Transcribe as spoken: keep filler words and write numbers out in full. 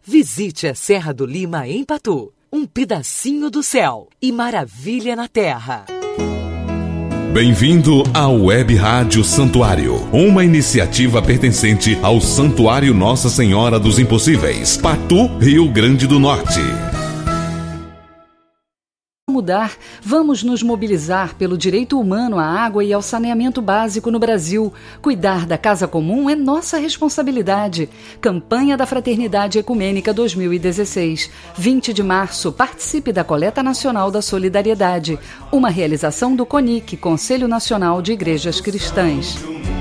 Visite a Serra do Lima em Patu, um pedacinho do céu e maravilha na terra. Bem-vindo ao Web Rádio Santuário, uma iniciativa pertencente ao Santuário Nossa Senhora dos Impossíveis, Patu, Rio Grande do Norte. Mudar, vamos nos mobilizar pelo direito humano à água e ao saneamento básico no Brasil. Cuidar da casa comum é nossa responsabilidade. Campanha da Fraternidade Ecumênica dois mil e dezesseis. vinte de março, participe da Coleta Nacional da Solidariedade. Uma realização do CONIC, Conselho Nacional de Igrejas Cristãs.